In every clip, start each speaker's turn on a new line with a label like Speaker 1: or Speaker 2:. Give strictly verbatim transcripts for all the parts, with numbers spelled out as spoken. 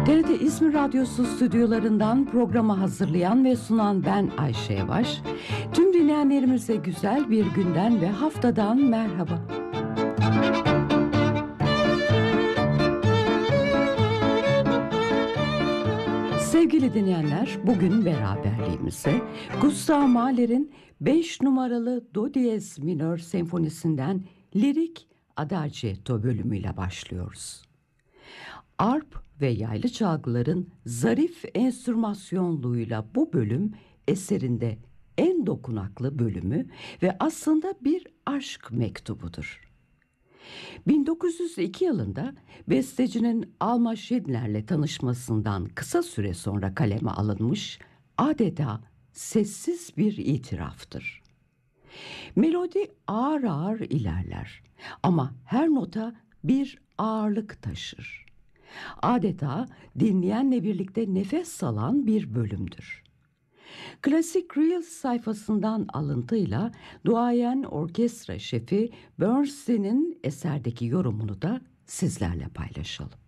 Speaker 1: T R T İzmir Radyosu stüdyolarından programı hazırlayan ve sunan ben Ayşe Yavaş. Tüm dinleyenlerimize güzel bir günden ve haftadan merhaba. Sevgili dinleyenler, bugün beraberliğimize Gustav Mahler'in beş numaralı Do diyez minör senfonisinden lirik Adagietto bölümüyle başlıyoruz. Arp ve yaylı çalgıların zarif enstrümasyonluğuyla bu bölüm eserinde en dokunaklı bölümü ve aslında bir aşk mektubudur. bin dokuz yüz iki yılında bestecinin Alma Schindler'le tanışmasından kısa süre sonra kaleme alınmış adeta sessiz bir itiraftır. Melodi ağır ağır ilerler ama her nota bir ağırlık taşır. Adeta dinleyenle birlikte nefes alan bir bölümdür. Klasik Reels sayfasından alıntıyla duayen orkestra şefi Bernstein'in eserdeki yorumunu da sizlerle paylaşalım.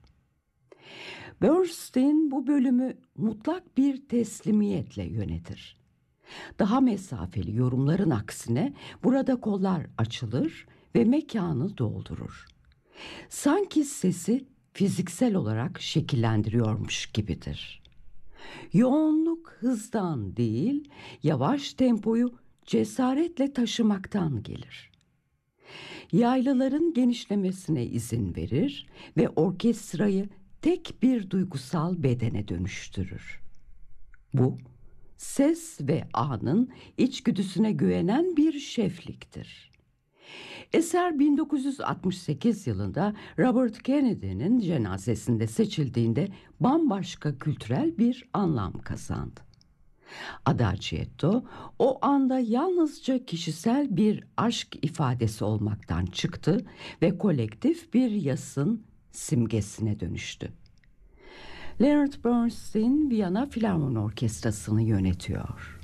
Speaker 1: Bernstein bu bölümü mutlak bir teslimiyetle yönetir. Daha mesafeli yorumların aksine burada kollar açılır ve mekanı doldurur. Sanki sesi fiziksel olarak şekillendiriyormuş gibidir. Yoğunluk hızdan değil, yavaş tempoyu cesaretle taşımaktan gelir. Yaylıların genişlemesine izin verir ve orkestrayı tek bir duygusal bedene dönüştürür. Bu, ses ve anın içgüdüsüne güvenen bir şefliktir. Eser bin dokuz yüz altmış sekiz yılında Robert Kennedy'nin cenazesinde seçildiğinde bambaşka kültürel bir anlam kazandı. Adagietto o anda yalnızca kişisel bir aşk ifadesi olmaktan çıktı ve kolektif bir yasın simgesine dönüştü. Leonard Bernstein Viyana Filarmoni Orkestrası'nı yönetiyor.